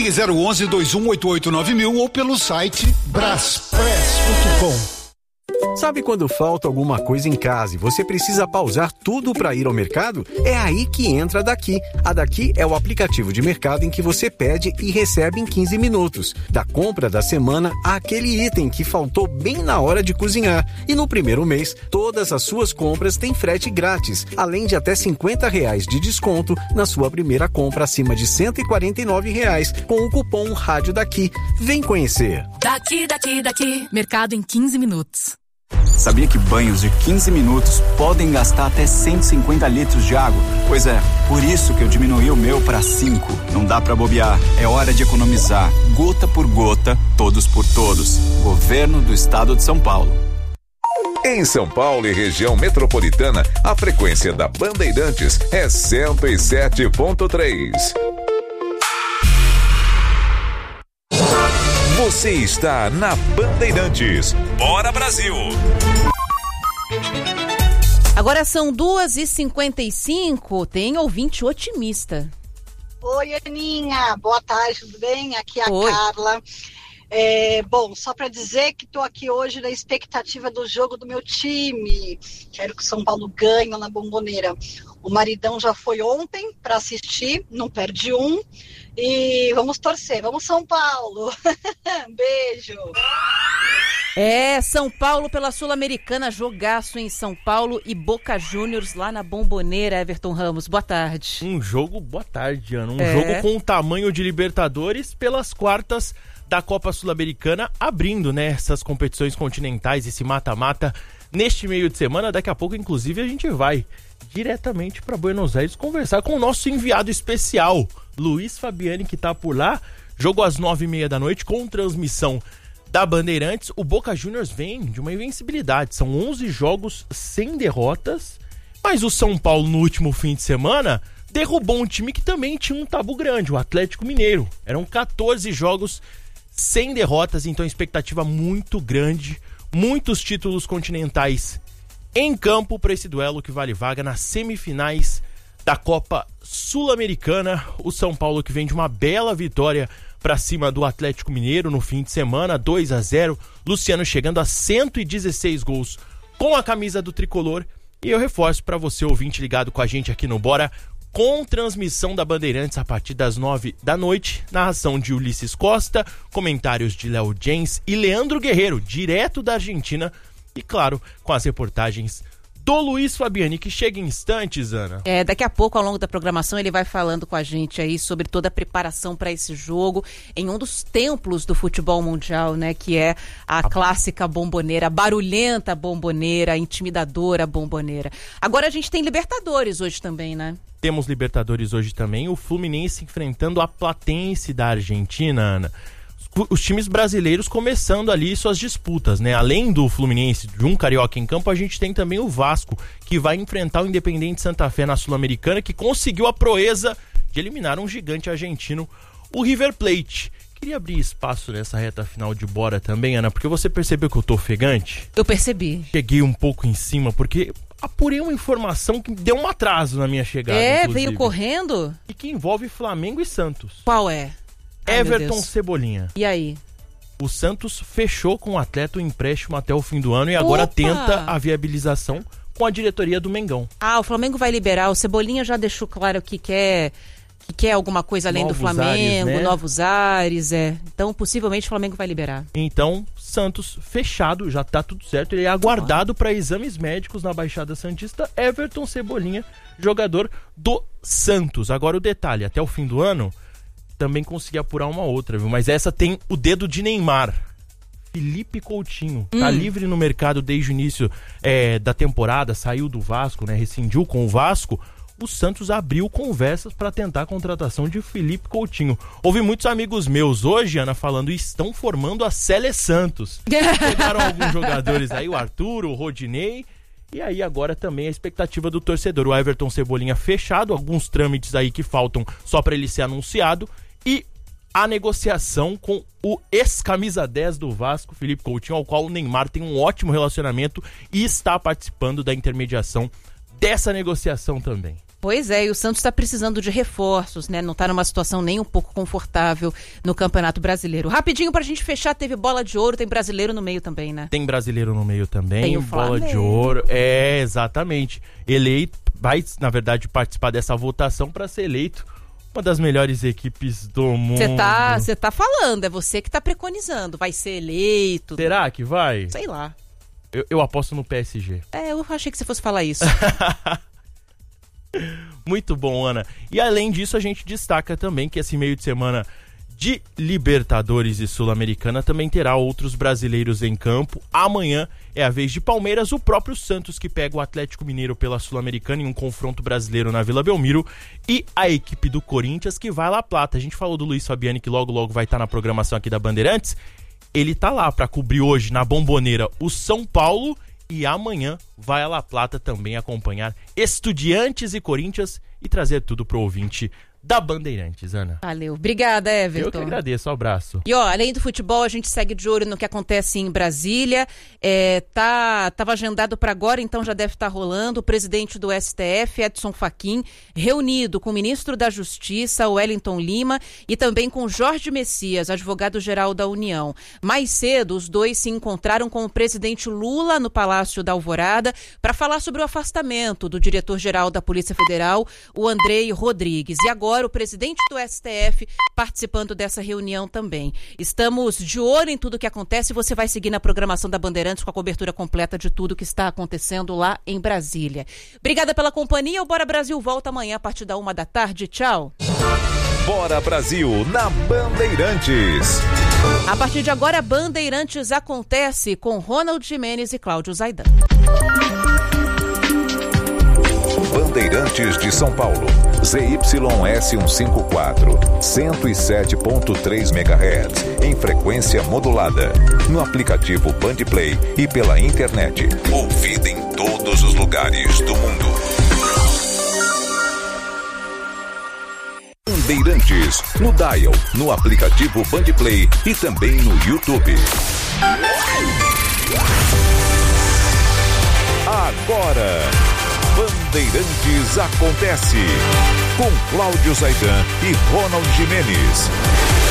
Ligue 011-2188-9000 ou pelo site braspress.com. Sabe quando falta alguma coisa em casa e você precisa pausar tudo para ir ao mercado? É aí que entra a Daqui. A Daqui é o aplicativo de mercado em que você pede e recebe em 15 minutos. Da compra da semana àquele item que faltou bem na hora de cozinhar. E no primeiro mês, todas as suas compras têm frete grátis, além de até R$50 de desconto na sua primeira compra acima de R$149 com o cupom Rádio Daqui. Vem conhecer. Daqui. Mercado em 15 minutos. Sabia que banhos de 15 minutos podem gastar até 150 litros de água? Pois é, por isso que eu diminuí o meu para 5. Não dá para bobear, é hora de economizar. Gota por gota, todos por todos. Governo do Estado de São Paulo. Em São Paulo e região metropolitana, a frequência da Bandeirantes é 107.3. Você está na Bandeirantes. Bora Brasil! Agora são 2h55, tem ouvinte otimista. Oi, Aninha, boa tarde, tudo bem? Aqui é a Oi. Carla. Bom, só para dizer que estou aqui hoje na expectativa do jogo do meu time. Quero que o São Paulo ganhe na Bombonera. O maridão já foi ontem para assistir, não perde um. E vamos torcer, vamos São Paulo. Beijo. São Paulo pela Sul-Americana, jogaço em São Paulo e Boca Juniors lá na Bombonera. Everton Ramos, boa tarde. Boa tarde, Ana. Jogo com o tamanho de Libertadores pelas quartas da Copa Sul-Americana, abrindo, né, essas competições continentais, esse mata-mata neste meio de semana. Daqui a pouco, inclusive, a gente vai diretamente para Buenos Aires conversar com o nosso enviado especial, Luiz Fabiani, que tá por lá. Jogo às 9h30 da noite com transmissão da Bandeirantes. O Boca Juniors vem de uma invencibilidade, são 11 jogos sem derrotas, mas o São Paulo no último fim de semana derrubou um time que também tinha um tabu grande, o Atlético Mineiro. Eram 14 jogos sem derrotas, então expectativa muito grande, muitos títulos continentais em campo para esse duelo que vale vaga nas semifinais da Copa Sul-Americana. O São Paulo que vem de uma bela vitória para cima do Atlético Mineiro no fim de semana, 2-0. Luciano chegando a 116 gols com a camisa do tricolor. E eu reforço para você, ouvinte ligado com a gente aqui no Bora, com transmissão da Bandeirantes a partir das 9 da noite, narração de Ulisses Costa, comentários de Léo Jens e Leandro Guerreiro, direto da Argentina, e claro, com as reportagens do Luiz Fabiani, que chega em instantes, Ana. Daqui a pouco, ao longo da programação, ele vai falando com a gente aí sobre toda a preparação para esse jogo em um dos templos do futebol mundial, né? Que é a clássica Bombonera, barulhenta Bombonera, intimidadora Bombonera. Agora a gente tem Libertadores hoje também, né? Temos Libertadores hoje também, o Fluminense enfrentando a Platense da Argentina, Ana. Os times brasileiros começando ali suas disputas, né? Além do Fluminense, de um carioca em campo, a gente tem também o Vasco, que vai enfrentar o Independente Santa Fé na Sul-Americana, que conseguiu a proeza de eliminar um gigante argentino, o River Plate. Queria abrir espaço nessa reta final de Bora também, Ana, porque você percebeu que eu tô ofegante? Eu percebi. Cheguei um pouco em cima, porque apurei uma informação que deu um atraso na minha chegada, inclusive. Veio correndo? E que envolve Flamengo e Santos. Qual é? Everton Cebolinha. E aí? O Santos fechou com o atleta o empréstimo até o fim do ano e agora tenta a viabilização com a diretoria do Mengão. O Flamengo vai liberar. O Cebolinha já deixou claro que quer alguma coisa além novos do Flamengo, ares, né? Novos ares, Então, possivelmente, o Flamengo vai liberar. Então, Santos fechado, já tá tudo certo. Ele é aguardado para exames médicos na Baixada Santista. Everton Cebolinha, jogador do Santos. Agora o detalhe, até o fim do ano também consegui apurar uma outra, viu? Mas essa tem o dedo de Neymar. Felipe Coutinho tá livre no mercado desde o início da temporada, saiu do Vasco, né? Rescindiu com o Vasco. O Santos abriu conversas para tentar a contratação de Felipe Coutinho. Houve muitos amigos meus hoje, Ana, falando, estão formando a Sele Santos. Chegaram alguns jogadores aí, o Arthur, o Rodinei. E aí agora também a expectativa do torcedor. O Everton Cebolinha fechado, alguns trâmites aí que faltam só para ele ser anunciado. E a negociação com o ex-camisa 10 do Vasco, Felipe Coutinho, ao qual o Neymar tem um ótimo relacionamento e está participando da intermediação dessa negociação também. Pois é, e o Santos está precisando de reforços, né? Não está numa situação nem um pouco confortável no Campeonato Brasileiro. Rapidinho pra gente fechar, teve bola de ouro, tem brasileiro no meio também, né? Tem brasileiro no meio também, tem o bola de ouro. É, exatamente. Eleito, vai, na verdade, participar dessa votação para ser eleito uma das melhores equipes do mundo. Você tá falando, é você que tá preconizando, vai ser eleito. Será que vai? Sei lá. Eu aposto no PSG. Eu achei que você fosse falar isso. Muito bom, Ana. E além disso, a gente destaca também que esse meio de semana de Libertadores e Sul-Americana também terá outros brasileiros em campo. Amanhã é a vez de Palmeiras, o próprio Santos que pega o Atlético Mineiro pela Sul-Americana em um confronto brasileiro na Vila Belmiro, e a equipe do Corinthians que vai à La Plata. A gente falou do Luiz Fabiani, que logo vai estar na programação aqui da Bandeirantes. Ele tá lá para cobrir hoje na Bombonera o São Paulo, e amanhã vai a La Plata também acompanhar Estudiantes e Corinthians e trazer tudo pro ouvinte da Bandeirantes, Ana. Valeu. Obrigada, Everton. Eu que agradeço, um abraço. E além do futebol, a gente segue de olho no que acontece em Brasília. Tava agendado para agora, então já deve estar rolando. O presidente do STF, Edson Fachin, reunido com o ministro da Justiça, Wellington Lima, e também com Jorge Messias, advogado-geral da União. Mais cedo, os dois se encontraram com o presidente Lula no Palácio da Alvorada para falar sobre o afastamento do diretor-geral da Polícia Federal, o Andrei Rodrigues. E agora o presidente do STF participando dessa reunião também. Estamos de olho em tudo que acontece e você vai seguir na programação da Bandeirantes com a cobertura completa de tudo que está acontecendo lá em Brasília. Obrigada pela companhia. O Bora Brasil volta amanhã a partir da 13h. Tchau. Bora Brasil na Bandeirantes. A partir de agora, Bandeirantes acontece com Ronald Gimenez e Cláudio Zaidan. Bandeirantes de São Paulo, ZYS154, 107.3 MHz, em frequência modulada, no aplicativo Bandplay e pela internet, ouvida em todos os lugares do mundo. Bandeirantes, no dial, no aplicativo Bandplay e também no YouTube. Agora, Bandeirantes acontece com Cláudio Zaidan e Ronald Gimenez.